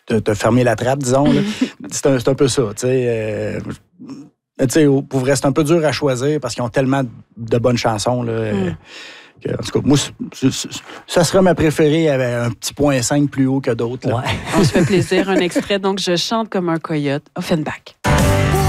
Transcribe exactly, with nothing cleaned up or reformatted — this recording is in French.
te, te fermer la trappe, disons. Là. c'est, un, c'est un peu ça, tu sais. Euh, tu sais, pour vrai, c'est un peu dur à choisir parce qu'ils ont tellement de bonnes chansons, là. Mm. Euh, que, en tout cas, moi, c'est, c'est, ça serait ma préférée avec un petit point cinq plus haut que d'autres. Là. Ouais. On se fait plaisir. Un extrait, donc, Je chante comme un coyote, Offenbach.